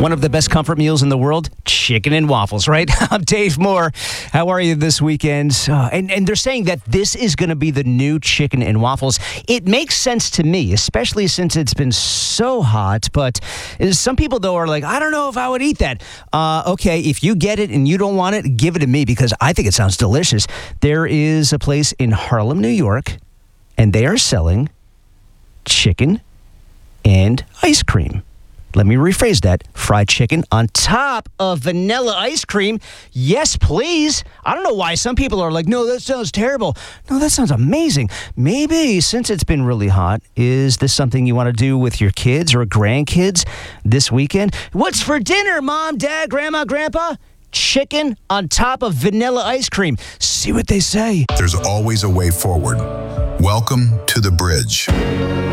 One of the best comfort meals in the world, chicken and waffles, right? I'm Dave Moore. How are you this weekend? And they're saying that this is going to be the new chicken and waffles. It makes sense to me, especially since it's been so hot. But some people, though, are like, I don't know if I would eat that. Okay, if you get it and you don't want it, give it to me because I think it sounds delicious. There is a place in Harlem, New York, and they are selling chicken and ice cream. Let me rephrase that. Fried chicken on top of vanilla ice cream. Yes, please. I don't know why some people are like, no, that sounds terrible. No, that sounds amazing. Maybe since it's been really hot, is this something you want to do with your kids or grandkids this weekend? What's for dinner, Mom, Dad, Grandma, Grandpa? Chicken on top of vanilla ice cream. See what they say. There's always a way forward. Welcome to The Bridge.